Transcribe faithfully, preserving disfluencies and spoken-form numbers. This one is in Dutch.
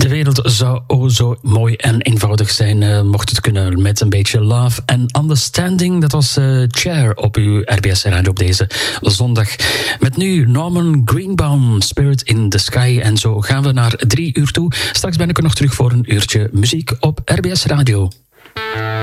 De wereld zou oh zo mooi en eenvoudig zijn, uh, mocht het kunnen met een beetje love and understanding. Dat was uh, Cher op uw R B S Radio op deze zondag. Met nu Norman Greenbaum, Spirit in the Sky. En zo gaan we naar drie uur toe. Straks ben ik er nog terug voor een uurtje muziek op R B S Radio.